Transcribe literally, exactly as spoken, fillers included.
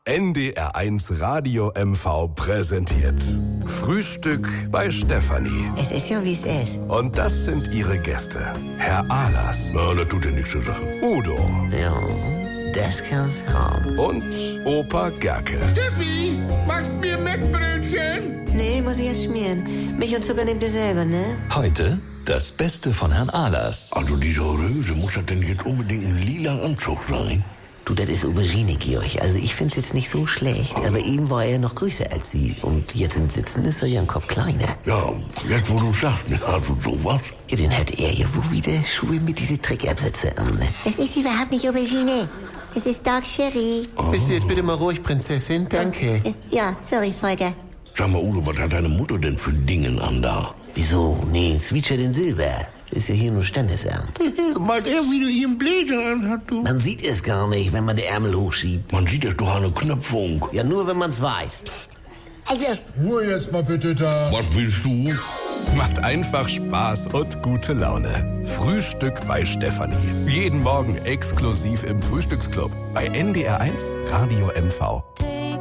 N D R eins Radio M V präsentiert Frühstück bei Stefanie. Es ist ja, wie es ist. Und das sind ihre Gäste. Herr Ahlers. Na, das tut ja nichts zur Sache. Udo. Ja, das kann's haben. Und Opa Gerke. Steffi, machst mir Mettbrötchen? Nee, muss ich erst schmieren. Milch und Zucker nehmt ihr selber, ne? Heute das Beste von Herrn Ahlers. Also dieser Röse, muss das denn jetzt unbedingt ein lila Anzug sein? Du, das ist Aubergine, Georg. Also ich find's jetzt nicht so schlecht, aber eben war er noch größer als Sie. Und jetzt im Sitzen ist er ja ein Kopf kleiner. Ja, jetzt wo du sagst, ne, also sowas. Ja, den hat er ja wohl wieder Schuhe mit diese Trickabsätze an, ne? Das ist überhaupt nicht Aubergine. Das ist Dark Sherry. Oh. Bist du jetzt bitte mal ruhig, Prinzessin? Danke. Ja, sorry, Volker. Sag mal, Udo, was hat deine Mutter denn für Dingen an da? Wieso? Nee, Sweetshirt in Silber. Ist ja hier nur Standesamt. Weil er wieder ihren Bläser anhat, du. Man sieht es gar nicht, wenn man die Ärmel hochschiebt. Man sieht es doch an der Knöpfung. Ja, nur wenn man's weiß. Also, Ruhe jetzt mal bitte da. Was willst du? Macht einfach Spaß und gute Laune. Frühstück bei Stefanie. Jeden Morgen exklusiv im Frühstücksclub bei N D R eins Radio M V.